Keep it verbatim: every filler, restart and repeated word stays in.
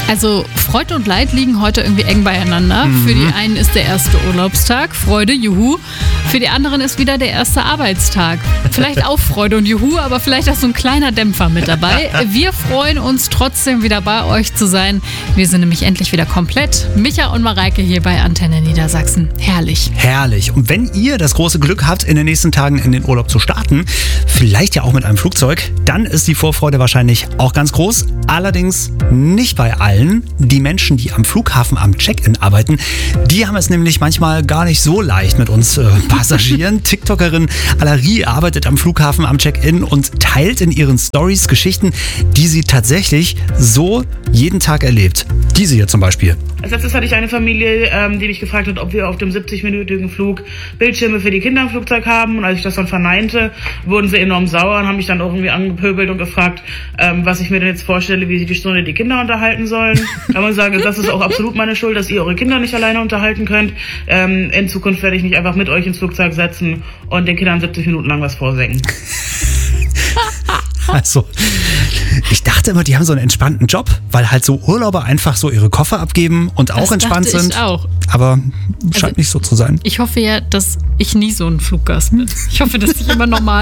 Also Freude und Leid liegen heute irgendwie eng beieinander. Mhm. Für die einen ist der erste Urlaubstag, Freude, juhu. Für die anderen ist wieder der erste Arbeitstag. Vielleicht auch Freude und juhu, aber vielleicht auch so ein kleiner Dämpfer mit dabei. Wir freuen uns trotzdem wieder bei euch zu sein. Wir sind nämlich endlich wieder komplett. Micha und Mareike hier bei Antenne Niedersachsen. Herrlich. Herrlich. Und wenn ihr das große Glück habt, in den nächsten Tagen in den Urlaub zu starten, vielleicht ja auch mit einem Flugzeug, dann ist die Vorfreude wahrscheinlich auch ganz groß. Allerdings nicht bei allen. Die Menschen, die am Flughafen am Check-in arbeiten, die haben es nämlich manchmal gar nicht so leicht mit uns äh, Passagieren. TikTokerin Alarie arbeitet am Flughafen am Check-in und teilt in ihren Stories Geschichten, die sie tatsächlich so jeden Tag erlebt. Diese hier zum Beispiel. Als letztes hatte ich eine Familie, ähm, die mich gefragt hat, ob wir auf dem siebzig-minütigen Flug Bildschirme für die Kinder im Flugzeug haben. Und als ich das dann verneinte, wurden sie enorm sauer und haben mich dann irgendwie angepöbelt und gefragt, ähm, was ich mir denn jetzt vorstelle, wie sie die Stunde die Kinder unterhalten sollen. Kann man sagen, das ist auch absolut meine Schuld, dass ihr eure Kinder nicht alleine unterhalten könnt. Ähm, in Zukunft werde ich mich einfach mit euch ins Flugzeug setzen und den Kindern siebzig Minuten lang was vorsingen. Also, ich dachte immer, die haben so einen entspannten Job, weil halt so Urlauber einfach so ihre Koffer abgeben und auch das entspannt dachte sind. Ich auch. Aber scheint also, nicht so zu sein. Ich hoffe ja, dass ich nie so ein Fluggast bin. Ich hoffe, dass ich immer normal